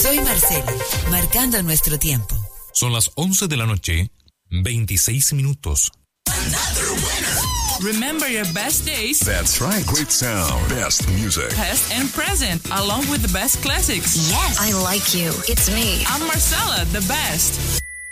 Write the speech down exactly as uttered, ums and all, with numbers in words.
Soy Marcela, marcando nuestro tiempo. Son las once de la noche, veintiséis minutos. Remember your best days. That's right. Great sound. Best music. Past and present, along with the best classics. Yes, I like you. It's me. I'm Marcella, the best.